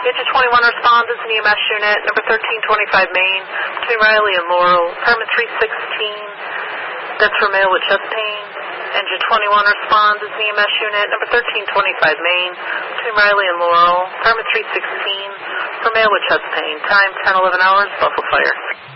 Engine 21 responds as an EMS unit, number 1325 Main, between Riley and Laurel. Permit 316, that's for male with chest pain. Engine 21 responds as an EMS unit, number 1325 Main, between Riley and Laurel. Permit 316, for male with chest pain. Time 10:11 hours, Buffalo Fire.